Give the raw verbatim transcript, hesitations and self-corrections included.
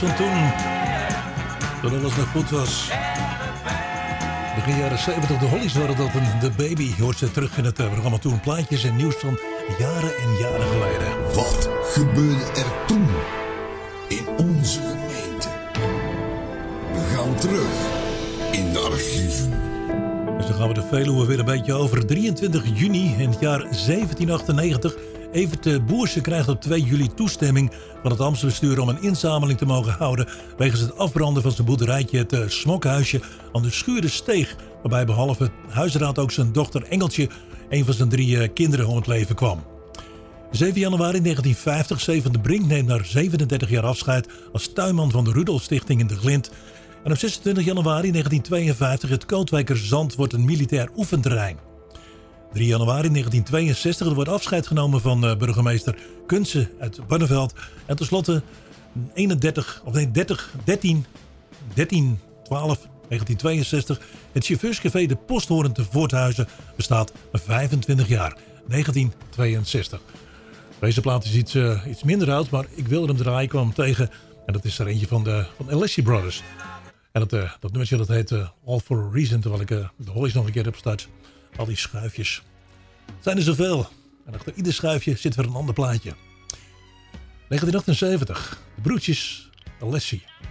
Van toen, toen alles nog goed was. Begin jaren zeventig, de Hollies waren dat een The Baby. Je hoort ze terug in het programma toen. Plaatjes en nieuws van jaren en jaren geleden. Wat gebeurde er toen in onze gemeente? We gaan terug in de archieven. Dus dan gaan we de Veluwe weer een beetje over. drieëntwintig juni in het jaar zeventien achtennegentig. Evert Boerse krijgt op twee juli toestemming van het Amsterdambestuur om een inzameling te mogen houden wegens het afbranden van zijn boerderijtje, het Smokhuisje aan de Schurensteeg, waarbij behalve huisraad ook zijn dochter Engeltje, een van zijn drie kinderen, om het leven kwam. zeven januari negentien vijftig, Zeven de Brink neemt na zevenendertig jaar afscheid als tuinman van de Rudolf Stichting in de Glind. En op zesentwintig januari negentien tweeënvijftig, het Kootwijkerzand wordt een militair oefenterrein. drie januari negentien tweeënzestig, er wordt afscheid genomen van uh, burgemeester Kunze uit Barneveld. En tenslotte eenendertig, of nee, dertig, dertien, dertien, twaalf, negentien tweeënzestig. Het chauffeurscafé De Posthoorn te Voorthuizen bestaat vijfentwintig jaar. negentien tweeënzestig. Deze plaat is iets, uh, iets minder oud, maar ik wilde hem draaien, kwam hem tegen. En dat is er eentje van de van Alessi Brothers. En dat, uh, dat nummertje dat heet uh, All For A Reason, terwijl ik uh, de Hollies nog een keer heb gestart. Al die schuifjes. Het zijn er zoveel. En achter ieder schuifje zit weer een ander plaatje. negentien achtenzeventig. De broertjes Alessi.